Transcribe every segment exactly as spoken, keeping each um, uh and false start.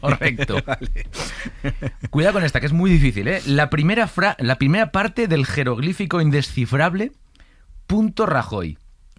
Correcto. Vale. Cuidado con esta, que es muy difícil, ¿eh? La primera, fra- la primera parte del jeroglífico indescifrable punto Rajoy.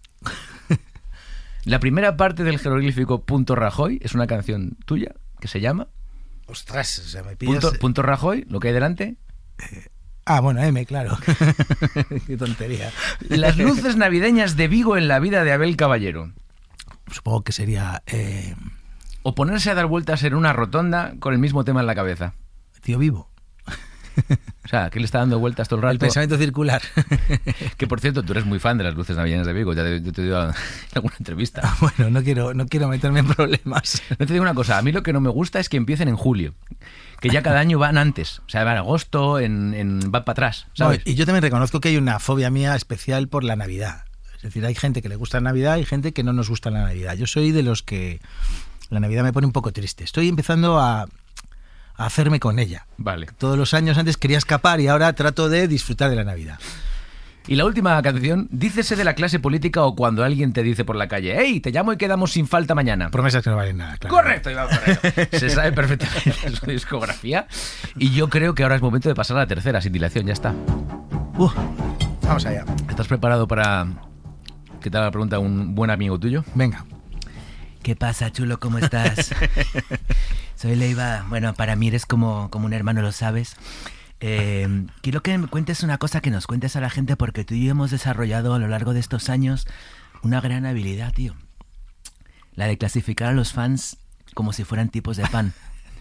La primera parte del jeroglífico punto Rajoy es una canción tuya que se llama Ostras, o sea, me pillas... punto, punto Rajoy, lo que hay delante. Ah, bueno, M, claro. Qué tontería. Las luces navideñas de Vigo en la vida de Abel Caballero. Supongo que sería... Eh... O ponerse a dar vueltas en una rotonda con el mismo tema en la cabeza. Tío Vivo. O sea, que le está dando vueltas todo el rato. El pensamiento circular. Que, por cierto, tú eres muy fan de las luces navideñas de Vigo. Ya te, yo te he dicho en alguna entrevista. Ah, bueno, no quiero, no quiero meterme en problemas. No te digo una cosa. A mí lo que no me gusta es que empiecen en julio. Que ya cada año van antes. O sea, van en agosto, en, en, van para atrás, ¿sabes? No, y yo también reconozco que hay una fobia mía especial por la Navidad. Es decir, hay gente que le gusta la Navidad y gente que no nos gusta la Navidad. Yo soy de los que la Navidad me pone un poco triste. Estoy empezando a... a hacerme con ella. Vale. Todos los años antes quería escapar y ahora trato de disfrutar de la Navidad. Y la última canción, dícese de la clase política o cuando alguien te dice por la calle, hey, te llamo y quedamos sin falta mañana. Promesas que no valen nada, claro. Correcto, Iván Ferreiro. Se sabe perfectamente su discografía y yo creo que ahora es momento de pasar a la tercera, sin dilación, ya está. Uh, vamos allá. ¿Estás preparado para que te haga la pregunta un buen amigo tuyo? Venga. ¿Qué pasa, chulo? ¿Cómo estás? Soy Leiva. Bueno, para mí eres como, como un hermano, lo sabes. Eh, quiero que me cuentes una cosa, que nos cuentes a la gente, porque tú y yo hemos desarrollado a lo largo de estos años una gran habilidad, tío. La de clasificar a los fans como si fueran tipos de pan.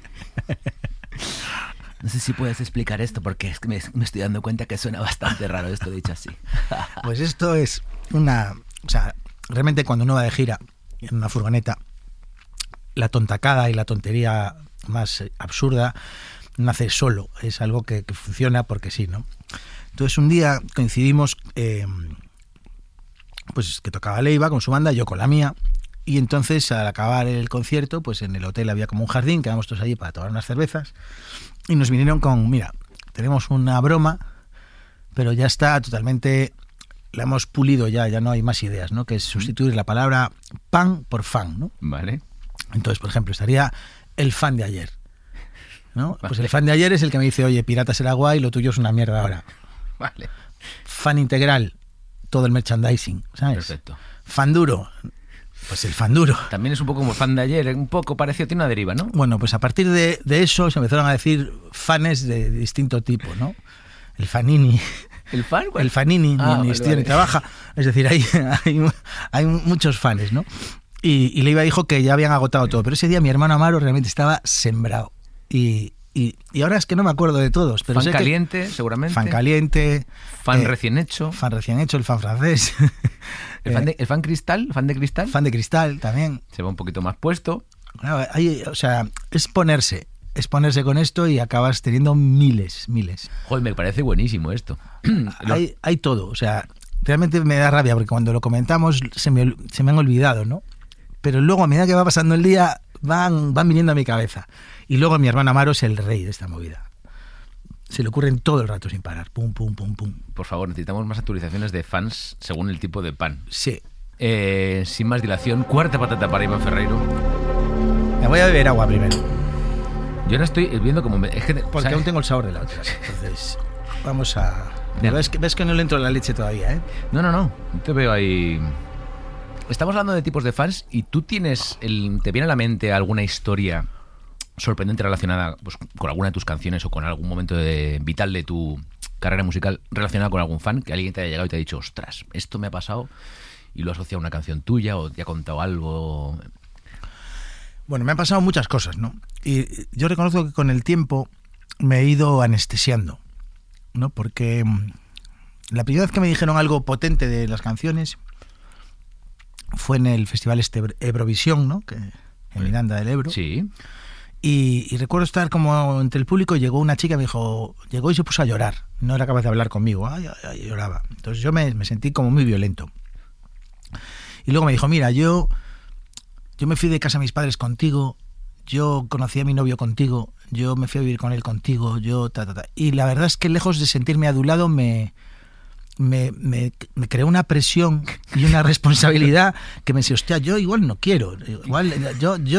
No sé si puedes explicar esto, porque es que me, me estoy dando cuenta que suena bastante raro esto dicho así. Pues esto es una... O sea, realmente cuando uno va de gira en una furgoneta, la tontacada y la tontería más absurda nace solo. Es algo que, que funciona porque sí, ¿no? Entonces un día coincidimos, eh, pues que tocaba Leiva con su banda, yo con la mía, y entonces al acabar el concierto, pues en el hotel había como un jardín, quedamos todos allí para tomar unas cervezas, y nos vinieron con, mira, tenemos una broma, pero ya está totalmente... La hemos pulido ya, ya no hay más ideas, ¿no? Que es sustituir la palabra pan por fan, ¿no? Vale. Entonces, por ejemplo, estaría el fan de ayer, ¿no? Pues el fan de ayer es el que me dice, oye, Piratas era guay, lo tuyo es una mierda ahora. Vale. Fan integral, todo el merchandising, ¿sabes? Perfecto. Fan duro, pues el fan duro. También es un poco como fan de ayer, un poco parecido, tiene una deriva, ¿no? Bueno, pues a partir de, de eso se empezaron a decir fanes de distinto tipo, ¿no? El fanini... ¿El fan? El fanini, ah, ni, ni vale, vale. vale. trabaja. Es decir, hay, hay, hay muchos fans, ¿no? Y, y Leiva dijo que ya habían agotado todo. Pero ese día mi hermano Amaro realmente estaba sembrado. Y, y, y ahora es que no me acuerdo de todos. Pero fan sé caliente, que, seguramente. Fan caliente. Fan eh, recién hecho. Fan recién hecho, el fan francés. ¿El, fan de, ¿El fan cristal? ¿Fan de cristal? Fan de cristal también. Se va un poquito más puesto. Claro, hay, o sea, es ponerse. Es ponerse con esto y acabas teniendo miles, miles. Joder, me parece buenísimo esto. hay, hay todo, o sea, realmente me da rabia porque cuando lo comentamos se me, se me han olvidado, ¿no? Pero luego a medida que va pasando el día van, van viniendo a mi cabeza. Y luego mi hermano Amaro es el rey de esta movida. Se le ocurren todo el rato sin parar. Pum, pum, pum, pum. Por favor, necesitamos más actualizaciones de fans según el tipo de pan. Sí. Eh, sin más dilación, cuarta patata para Iván Ferreiro. Me voy a beber agua primero. Yo ahora estoy viendo como... Me, es que, porque ¿sabes? aún tengo el sabor de la otra. Entonces, vamos a... ¿Ves que, ves que no le entro la leche todavía, ¿eh? No, no, no. Te veo ahí... Estamos hablando de tipos de fans y tú tienes... El, ¿te viene a la mente alguna historia sorprendente relacionada pues, con alguna de tus canciones o con algún momento de, vital de tu carrera musical relacionada con algún fan? Que alguien te haya llegado y te ha dicho, ostras, esto me ha pasado y lo ha asociado a una canción tuya o te ha contado algo... Bueno, me han pasado muchas cosas, ¿no? Y yo reconozco que con el tiempo me he ido anestesiando, ¿no? Porque la primera vez que me dijeron algo potente de las canciones fue en el festival este Eurovisión, ¿no? Que, en Miranda del Ebro. Sí. Y, y recuerdo estar como entre el público y llegó una chica y me dijo, llegó y se puso a llorar. No era capaz de hablar conmigo. Ay, ay, ay, lloraba. Entonces yo me, me sentí como muy violento. Y luego me dijo, mira, yo... Yo me fui de casa a mis padres contigo, yo conocí a mi novio contigo, yo me fui a vivir con él contigo, yo ta, ta, ta. Y la verdad es que lejos de sentirme adulado me, me, me, me creó una presión y una responsabilidad que me decía, hostia, yo igual no quiero, igual yo, yo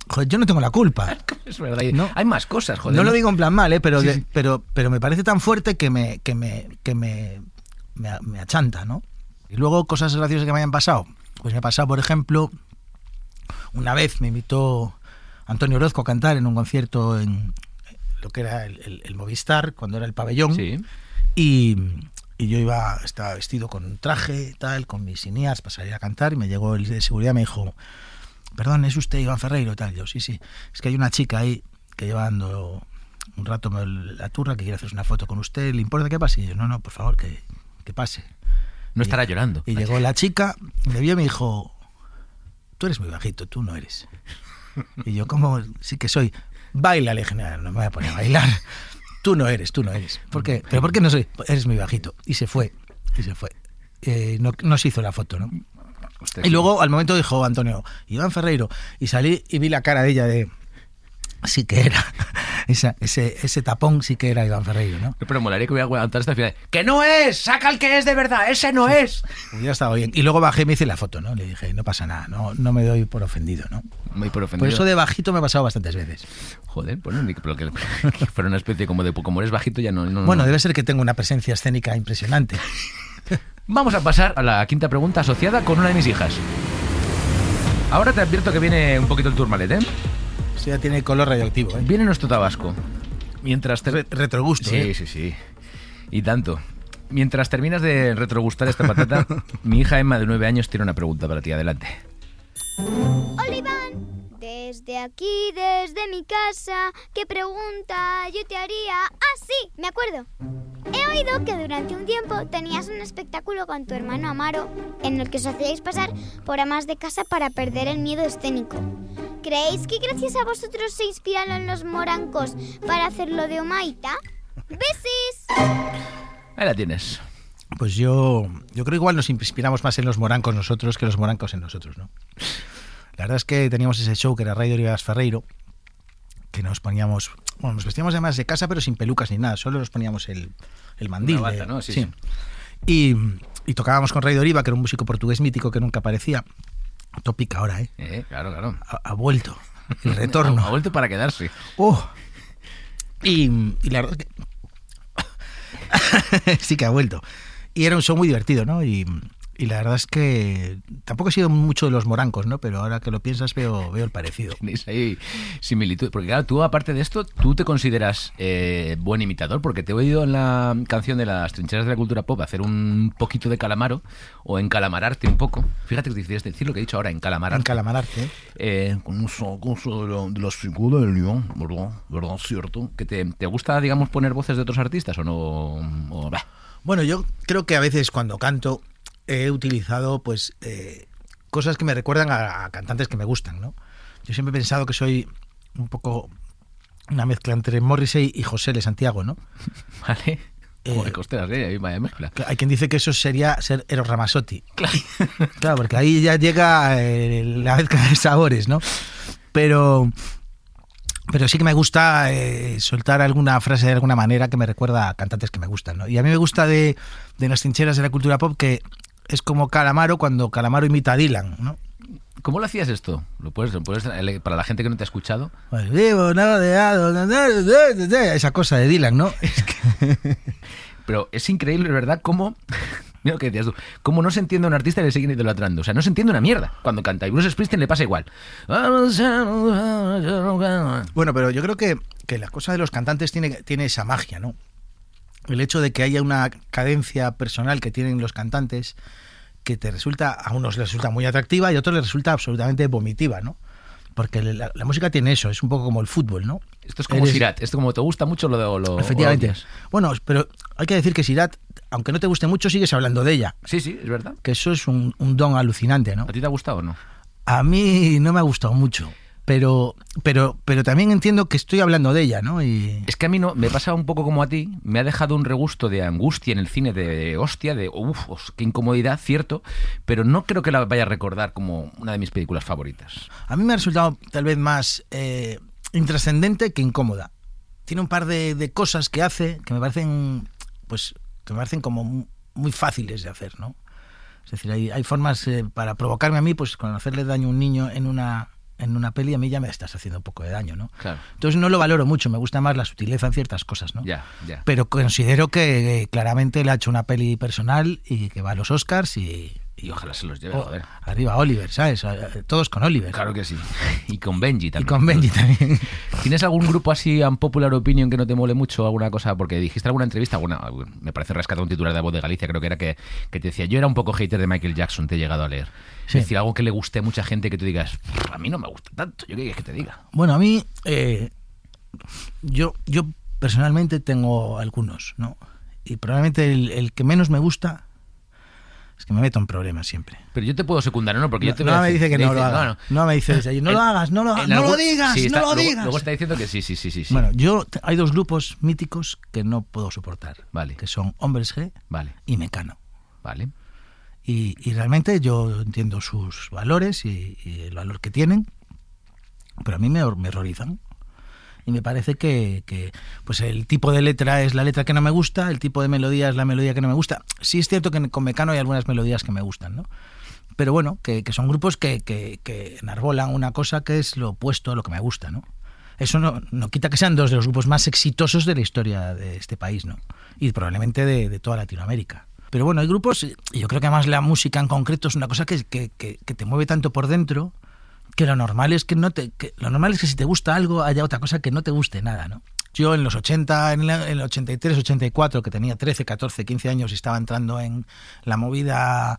joder, yo no tengo la culpa. Es verdad. No. Hay más cosas, joder. No, ¿no? lo digo en plan mal, ¿eh? pero, Sí, de, sí. pero, pero me parece tan fuerte que me, que me, que me, me, me achanta, ¿no? Y luego cosas graciosas que me hayan pasado. Pues me ha pasado, por ejemplo, una vez me invitó Antonio Orozco a cantar en un concierto en lo que era el, el, el Movistar, cuando era el pabellón. Sí. Y, y yo iba, estaba vestido con un traje, tal, con mis inías para salir a cantar, y me llegó el de seguridad y me dijo, perdón, ¿es usted Iván Ferreiro? Tal. Yo, sí, sí. Es que hay una chica ahí que lleva dando un rato la turra, que quiere hacerse una foto con usted, ¿le importa que pase? Y yo, no, no, por favor, que, que pase. No y, estará llorando. Y llegó la chica, me vio y me dijo, tú eres muy bajito, tú no eres. Y yo, ¿cómo? Sí que soy. Baila, le dije, no, no me voy a poner a bailar. Tú no eres, tú no eres. ¿Por qué? ¿Pero por qué no soy? Eres muy bajito. Y se fue, y se fue. Eh, no, no se hizo la foto, ¿no? Usted, Y luego, al momento, dijo Antonio, Iván Ferreiro. Y salí y vi la cara de ella de... Sí que era. Esa, ese, ese tapón sí que era Iván Ferreiro, ¿no? Pero molaría que voy a aguantar esta final. ¡Que no es! ¡Saca el que es de verdad! ¡Ese no es! Ya estaba bien. Y luego bajé y me hice la foto, ¿no? Le dije, no pasa nada, no, no me doy por ofendido, ¿no? Muy por ofendido. Por eso de bajito me ha pasado bastantes veces. Joder, bueno, ni que, pero que, que fuera una especie como de... Como eres bajito ya no... no Bueno, no. debe ser que tengo una presencia escénica impresionante. Vamos a pasar a la quinta pregunta asociada con una de mis hijas. Ahora te advierto que viene un poquito el turmalet, ¿eh? Eso ya tiene color radioactivo, ¿eh? Viene nuestro tabasco. Mientras te... Re- retrogusto, Sí, ¿eh? sí, sí. Y tanto. Mientras terminas de retrogustar esta patata, mi hija Emma, de nueve años, tiene una pregunta para ti. Adelante. Hola Iván, desde aquí, desde mi casa, ¿qué pregunta yo te haría? Ah, sí, me acuerdo. He oído que durante un tiempo tenías un espectáculo con tu hermano Amaro en el que os hacíais pasar por amas de casa para perder el miedo escénico. ¿Creéis que gracias a vosotros se inspiraron los morancos para hacerlo de Omaita? ¡Besis! Ahí la tienes. Pues yo, yo creo que igual nos inspiramos más en los morancos nosotros que los morancos en nosotros, ¿no? La verdad es que teníamos ese show que era Radio Rivas Ferreiro, que nos poníamos... Bueno, nos vestíamos además de casa, pero sin pelucas ni nada, solo nos poníamos el, el mandil. Una bata, de- ¿no? Sí, sí. Y, y tocábamos con Ray Doriva, que era un músico portugués mítico que nunca aparecía. Tópica ahora, ¿eh? Eh, claro, claro. Ha, ha vuelto. El retorno. Ha vuelto para quedarse. Oh. Y, y la verdad es que... sí que ha vuelto. Y era un show muy divertido, ¿no? Y, y la verdad es que tampoco he sido mucho de los morancos, ¿no? Pero ahora que lo piensas veo, veo el parecido. Tenéis ahí similitud. Porque claro, tú aparte de esto, tú te consideras eh, buen imitador, porque te he oído en la canción de las trincheras de la cultura pop hacer un poquito de calamaro o encalamararte un poco. Fíjate que decides decir lo que he dicho ahora, encalamararte. Encalamararte, ¿eh? Eh, con esa cosa de, la, de las figuras del León, ¿verdad? ¿Verdad? ¿Cierto? ¿Que te, te gusta, digamos, poner voces de otros artistas o no? O, bah. Bueno, yo creo que a veces cuando canto he utilizado pues eh, cosas que me recuerdan a, a cantantes que me gustan, ¿no? Yo siempre he pensado que soy un poco una mezcla entre Morrissey y José de Santiago, ¿no? ¿Vale? Eh, Joder, costeras, ¿eh? Ahí vaya mezcla. Hay quien dice que eso sería ser Eros Ramazzotti. Claro, claro, porque ahí ya llega eh, la mezcla de sabores, ¿no? Pero, pero sí que me gusta eh, soltar alguna frase de alguna manera que me recuerda a cantantes que me gustan, ¿no? Y a mí me gusta de, de las trincheras de la cultura pop que es como Calamaro cuando Calamaro imita a Dylan, ¿no? ¿Cómo lo hacías esto? ¿Lo puedes, lo puedes, para la gente que no te ha escuchado? Pues, vivo, no, de, esa cosa de Dylan, ¿no? Es que... Pero es increíble, ¿verdad? Cómo... Mira lo que decías tú. Cómo no se entiende a un artista y le siguen idolatrando. O sea, no se entiende una mierda cuando canta. Y Bruce Springsteen le pasa igual. Bueno, pero yo creo que, que la cosa de los cantantes tiene, tiene esa magia, ¿no? El hecho de que haya una cadencia personal que tienen los cantantes que te resulta, a unos les resulta muy atractiva y a otros les resulta absolutamente vomitiva, ¿no? Porque la, la música tiene eso, es un poco como el fútbol, ¿no? Esto es como Eres... Sirat. Esto como te gusta mucho lo... lo Efectivamente. lo bueno, pero hay que decir que Sirat, aunque no te guste mucho, sigues hablando de ella. Sí, sí, es verdad. Que eso es un, un don alucinante, ¿no? ¿A ti te ha gustado o no? A mí no me ha gustado mucho. Pero, pero, pero también entiendo que estoy hablando de ella, ¿no? Y... Es que a mí no, me pasa un poco como a ti, me ha dejado un regusto de angustia en el cine, de, de hostia, de uff, qué incomodidad, cierto, pero no creo que la vaya a recordar como una de mis películas favoritas. A mí me ha resultado tal vez más eh, intrascendente que incómoda. Tiene un par de, de cosas que hace que me parecen, pues, que me parecen como muy fáciles de hacer, ¿no? Es decir, hay, hay formas eh, para provocarme a mí, pues, con hacerle daño a un niño en una en una peli, a mí ya me estás haciendo un poco de daño, ¿no? Claro. Entonces no lo valoro mucho, me gusta más la sutileza en ciertas cosas, ¿no? Ya, ya. Pero considero que eh, claramente le ha hecho una peli personal y que va a los Oscars y... Y ojalá se los lleve, oh, joder. Arriba Oliver, ¿sabes? Todos con Oliver. Claro que sí. Y con Benji también. Y con Benji también. ¿Tienes algún grupo así un popular opinion que no te mole mucho? ¿Alguna cosa? Porque dijiste alguna entrevista, alguna, me parece rescatar un titular de La Voz de Galicia, creo que era que, que te decía, yo era un poco hater de Michael Jackson, te he llegado a leer. Sí. Es decir, algo que le guste a mucha gente que tú digas, a mí no me gusta tanto, yo qué quieres que te diga. Bueno, a mí, eh, yo, yo personalmente tengo algunos, ¿no? Y probablemente el, el que menos me gusta... Es que me meto en problemas siempre. Pero yo te puedo secundar, ¿no? Porque no, yo te voy no a me decir, dice que no dice, lo haga. No, no. no. no me dice eso. No el, lo hagas, no lo, no algún, lo digas, sí, está, no lo luego, digas. Luego está diciendo que sí, sí, sí, sí, sí. Bueno, yo hay dos grupos míticos que no puedo soportar. Vale. Que son Hombres G Vale. y Mecano. Vale. Y, y realmente yo entiendo sus valores y, y el valor que tienen, pero a mí me, me horrorizan. Y me parece que, que pues el tipo de letra es la letra que no me gusta, el tipo de melodía es la melodía que no me gusta. Sí es cierto que con Mecano hay algunas melodías que me gustan, ¿no? Pero bueno, que, que son grupos que, que, que enarbolan una cosa que es lo opuesto a lo que me gusta, ¿no? Eso no, no quita que sean dos de los grupos más exitosos de la historia de este país, ¿no? Y probablemente de, de toda Latinoamérica. Pero bueno, hay grupos, y yo creo que además la música en concreto es una cosa que, que, que, que te mueve tanto por dentro, que lo normal es que no te que lo normal es que si te gusta algo haya otra cosa que no te guste nada, ¿no? Yo en los ochenta, en el ochenta y tres, ochenta y cuatro, que tenía trece, catorce, quince años y estaba entrando en la movida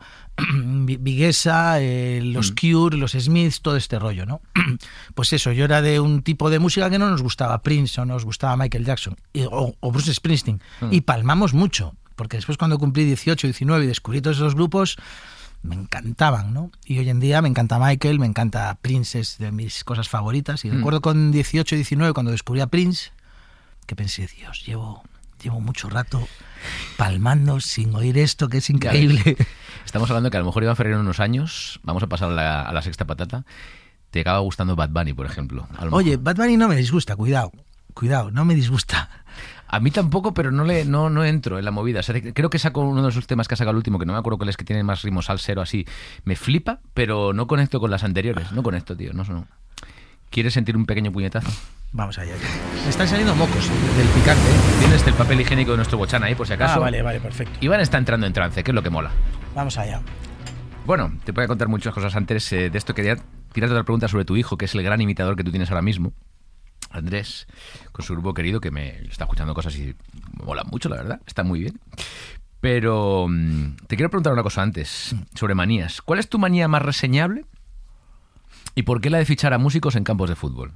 viguesa, eh, los mm. Cure, los Smiths, todo este rollo, ¿no? Pues eso, yo era de un tipo de música que no nos gustaba Prince o nos gustaba Michael Jackson y, o, o Bruce Springsteen mm. y palmamos mucho, porque después cuando cumplí dieciocho, diecinueve y descubrí todos esos grupos me encantaban, ¿no? Y hoy en día me encanta Michael, me encanta Prince, es de mis cosas favoritas. Y mm. recuerdo con dieciocho, diecinueve, cuando descubrí a Prince, que pensé, Dios, llevo, llevo mucho rato palmando sin oír esto, que es increíble. Estamos hablando que a lo mejor Iván Ferrer en unos años, vamos a pasar a la, a la sexta patata, te acaba gustando Bad Bunny, por ejemplo. Oye, mejor. Bad Bunny no me disgusta, cuidado, cuidado, no me disgusta. A mí tampoco, pero no le no, no entro en la movida. O sea, creo que saco uno de esos temas que ha sacado el último, que no me acuerdo cuál es, que tiene más ritmo salsero así. Me flipa, pero no conecto con las anteriores. No conecto, tío. No, no. ¿Quieres sentir un pequeño puñetazo? Vamos allá. Me están saliendo mocos del picante, ¿eh? Tienes el papel higiénico de nuestro Bochana ahí, por si acaso. Ah, vale, vale, perfecto. Iván está entrando en trance, que es lo que mola. Vamos allá. Bueno, te voy a contar muchas cosas antes eh, de esto. Quería tirarte otra pregunta sobre tu hijo, que es el gran imitador que tú tienes ahora mismo. Andrés, con su grupo querido, que me está escuchando cosas y me mola mucho, la verdad, está muy bien. Pero te quiero preguntar una cosa antes, sobre manías. ¿Cuál es tu manía más reseñable y por qué la de fichar a músicos en campos de fútbol?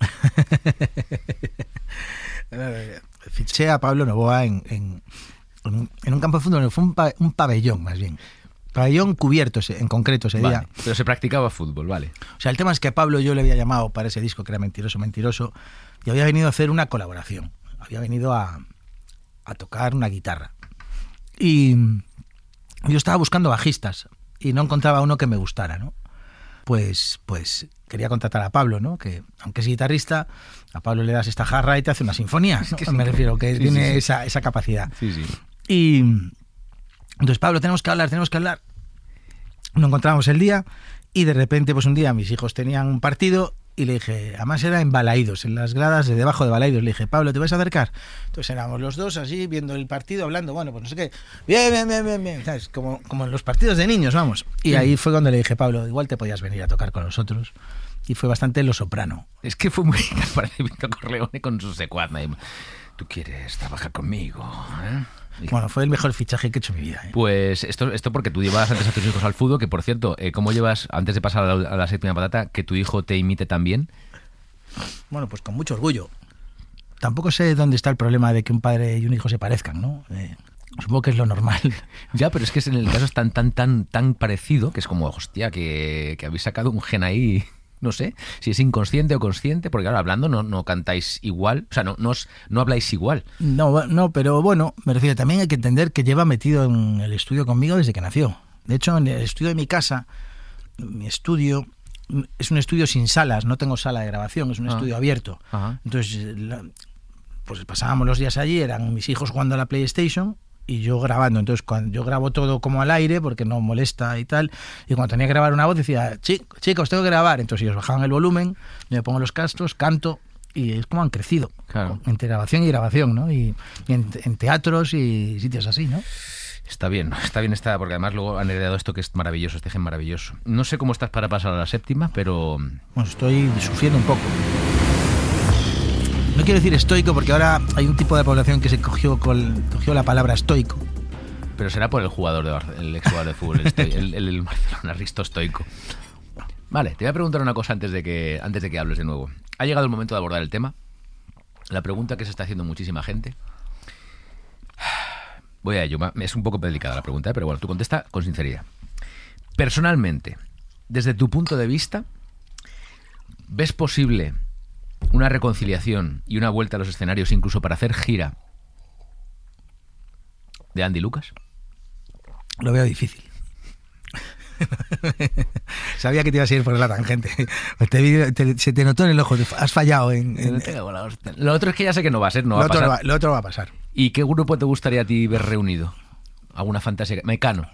Fiché a Pablo Novoa en, en, en un campo de fútbol, fue un, pa, un pabellón más bien. Pabellón cubierto en concreto ese vale, día. Pero se practicaba fútbol, vale. O sea, el tema es que a Pablo yo le había llamado para ese disco que era Mentiroso, Mentiroso, y había venido a hacer una colaboración. Había venido a, a tocar una guitarra. Y yo estaba buscando bajistas y no encontraba uno que me gustara, ¿no? Pues, pues quería contratar a Pablo, ¿no? Que aunque es guitarrista, a Pablo le das esta jarra y te hace una sinfonía, ¿no? Es que sí, me refiero, que sí, tiene sí, sí. Esa, esa capacidad. Sí, sí. Y entonces, Pablo, tenemos que hablar, tenemos que hablar. No encontramos el día y de repente, pues un día mis hijos tenían un partido y le dije, además era en Balaídos, en las gradas de debajo de Balaídos, le dije, Pablo, ¿te vas a acercar? Entonces éramos los dos así, viendo el partido, hablando, bueno, pues no sé qué, bien, bien, bien, bien, bien, ¿sabes? Como, como en los partidos de niños, vamos. Y ahí fue cuando le dije, Pablo, igual te podías venir a tocar con nosotros. Y fue bastante Lo Soprano. Es que fue muy... Parece Vito Corleone con su secuazna. Tú quieres trabajar conmigo, ¿eh? Bueno, fue el mejor fichaje que he hecho en mi vida, ¿eh? Pues esto, esto porque tú llevabas antes a tus hijos al fútbol, que por cierto, eh, ¿cómo llevas, antes de pasar a la, a la séptima patata, que tu hijo te imite también? Bueno, pues con mucho orgullo. Tampoco sé dónde está el problema de que un padre y un hijo se parezcan, ¿no? Eh, supongo que es lo normal. Ya, pero es que en el caso es tan, tan, tan, tan parecido que es como, hostia, que, que habéis sacado un gen ahí... No sé si es inconsciente o consciente, porque ahora hablando no, no cantáis igual, o sea, no, no, os, no habláis igual. No, no, pero bueno, me refiero, también hay que entender que lleva metido en el estudio conmigo desde que nació. De hecho, en el estudio de mi casa, mi estudio es un estudio sin salas, no tengo sala de grabación, es un ah. estudio abierto. Ajá. Entonces, la, pues pasábamos los días allí, eran mis hijos jugando a la PlayStation y yo grabando. Entonces, cuando yo grabo todo como al aire, porque no molesta y tal, y cuando tenía que grabar una voz decía, chicos, tengo que grabar. Entonces ellos bajaban el volumen, yo me pongo los cascos, canto, y es como han crecido, claro, entre grabación y grabación, ¿no? Y, y en, en teatros y sitios así, ¿no? Está bien, está bien, está, porque además luego han heredado esto que es maravilloso, este gen maravilloso. No sé cómo estás para pasar a la séptima, pero... Bueno, estoy sufriendo un poco. No quiero decir estoico porque ahora hay un tipo de población que se cogió, con, cogió la palabra estoico. Pero será por el jugador, de Bar- el exjugador de fútbol, el, estoi- el, el, el Barcelona, Risto Stoico. Vale, te voy a preguntar una cosa antes de que antes de que hables de nuevo. Ha llegado el momento de abordar el tema. La pregunta que se está haciendo muchísima gente. Voy a ello. Es un poco delicada la pregunta, ¿eh? Pero bueno, tú contesta con sinceridad. Personalmente, desde tu punto de vista, ¿ves posible una reconciliación y una vuelta a los escenarios incluso para hacer gira de Andy Lucas? Lo veo difícil. Sabía que te ibas a ir por la tangente. Te vi, te, se te notó en el ojo. Has fallado en, en... Lo otro es que ya sé que no va a ser, no va lo, a pasar. otro va, lo otro va a pasar. ¿Y qué grupo te gustaría a ti ver reunido? ¿Alguna fantasía? Mecano.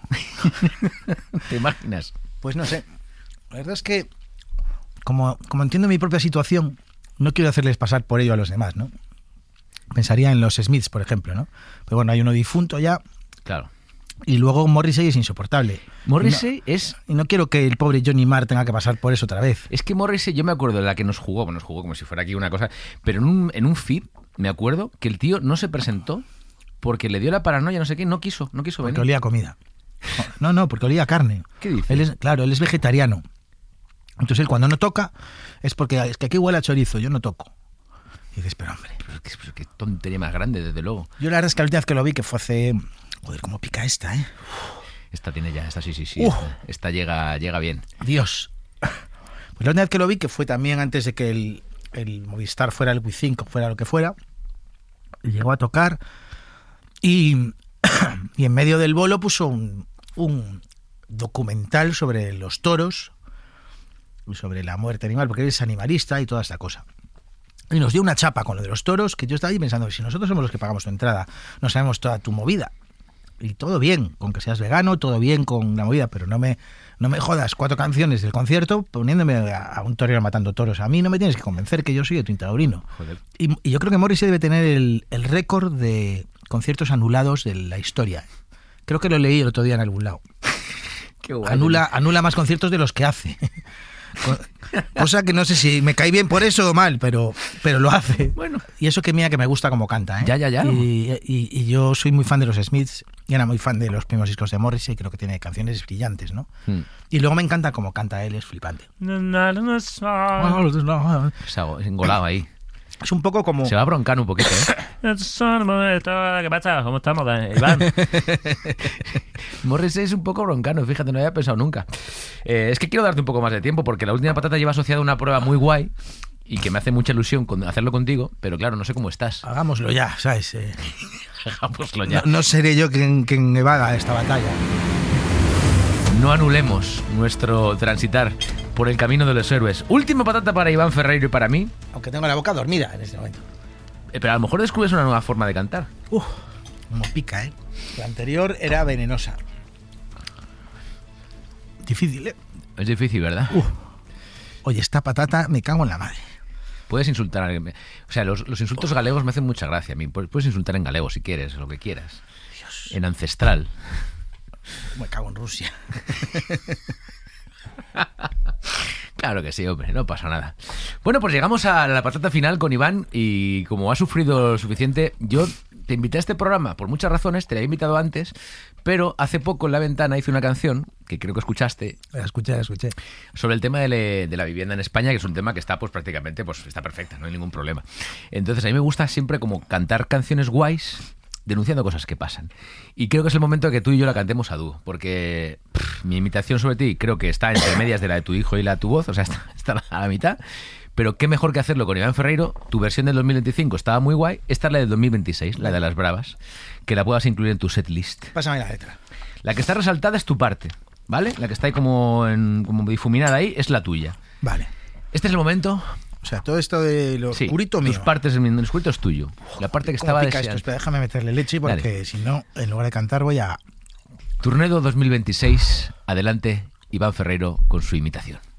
¿Te imaginas? Pues no sé. La verdad es que, como, como entiendo mi propia situación, no quiero hacerles pasar por ello a los demás, ¿no? Pensaría en los Smiths, por ejemplo, ¿no? Pero bueno, hay uno difunto ya. Claro. Y luego Morrissey es insoportable. Morrissey y no, es... Y no quiero que el pobre Johnny Marr tenga que pasar por eso otra vez. Es que Morrissey, yo me acuerdo de la que nos jugó, bueno, nos jugó como si fuera aquí una cosa, pero en un, en un feed, me acuerdo que el tío no se presentó porque le dio la paranoia, no sé qué, no quiso, no quiso venir. Porque olía a comida. No, no, porque olía a carne. ¿Qué dices? Él es, claro, él es vegetariano. Entonces él cuando no toca es porque es que aquí huele a chorizo, yo no toco. Y dices, pero hombre. Pero qué, pero qué tontería más grande, desde luego. Yo la verdad es que la última vez que lo vi, que fue hace... Joder, cómo pica esta, ¿eh? Esta tiene ya, esta sí, sí, sí. Uh. Esta, esta llega, llega bien. Dios. Pues la última vez que lo vi, que fue también antes de que el, el Movistar fuera el Wii cinco, fuera lo que fuera, llegó a tocar y, y en medio del bolo puso un, un documental sobre los toros y sobre la muerte animal, porque él es animalista y toda esta cosa. Y nos dio una chapa con lo de los toros, que yo estaba ahí pensando, si nosotros somos los que pagamos tu entrada, no sabemos toda tu movida. Y todo bien, con que seas vegano, todo bien con la movida, pero no me, no me jodas cuatro canciones del concierto poniéndome a, a un torero matando toros. A mí no me tienes que convencer que yo soy de tu taurino. Joder. Y, y yo creo que Morrissey debe tener el, el récord de conciertos anulados de la historia. Creo que lo leí el otro día en algún lado. Qué guay. Anula, anula más conciertos de los que hace. Cosa que no sé si me cae bien por eso o mal, pero, pero lo hace. Bueno. Y eso que mira que me gusta como canta, ¿eh? Ya, ya, ya. Y, y, y yo soy muy fan de los Smiths y era muy fan de los primeros discos de Morrissey. Creo que tiene canciones brillantes, ¿no? Hmm. Y luego me encanta como canta él, es flipante. Es algo- es engolado ahí. Es un poco como... Se va a broncar un poquito, ¿eh? ¿Qué pasa? ¿Cómo estamos, Iván? Morrissey es un poco broncano, fíjate, no había pensado nunca. Eh, es que quiero darte un poco más de tiempo porque la última patata lleva asociada a una prueba muy guay y que me hace mucha ilusión con hacerlo contigo, pero claro, no sé cómo estás. Hagámoslo ya, ¿sabes? Eh, Hagámoslo ya. no, no seré yo quien, quien evada esta batalla. No anulemos nuestro transitar por el camino de los héroes. Última patata para Iván Ferreiro y para mí. Aunque tengo la boca dormida en este momento. Eh, pero a lo mejor descubres una nueva forma de cantar. Uf, como pica, ¿eh? La anterior era venenosa. Difícil, ¿eh? Es difícil, ¿verdad? Uf. Oye, esta patata me cago en la madre. Puedes insultar a alguien. O sea, los, los insultos galegos me hacen mucha gracia a mí. Puedes insultar en galego si quieres, lo que quieras. Dios. En ancestral. Me cago en Rusia. Claro que sí, hombre, no pasa nada. Bueno, pues llegamos a la patata final con Iván y como ha sufrido lo suficiente, yo te invité a este programa por muchas razones, te la he invitado antes, pero hace poco en La Ventana hice una canción, que creo que escuchaste, La escuché, la escuché. sobre el tema de, le, de la vivienda en España, que es un tema que está pues prácticamente, pues está perfecta, no hay ningún problema. Entonces a mí me gusta siempre como cantar canciones guays, denunciando cosas que pasan. Y creo que es el momento de que tú y yo la cantemos a dúo, porque pff, mi imitación sobre ti creo que está entre medias de la de tu hijo y la de tu voz, o sea, está, está a la mitad. Pero qué mejor que hacerlo con Iván Ferreiro. Tu versión del dos mil veinticinco estaba muy guay. Esta es la del dos mil veintiséis, la de las bravas, que la puedas incluir en tu setlist. Pásame la letra. La que está resaltada es tu parte, ¿vale? La que está ahí como, en, como difuminada ahí es la tuya. Vale. Este es el momento O sea, todo esto de lo Sí, oscurito mío. tus partes, el oscurito es tuyo. La parte que ¿Cómo estaba pica esto? deseando. Espera, déjame meterle leche porque Dale. si no, en lugar de cantar voy a... Turnedo dos mil veintiséis. Adelante, Iván Ferreiro con su imitación.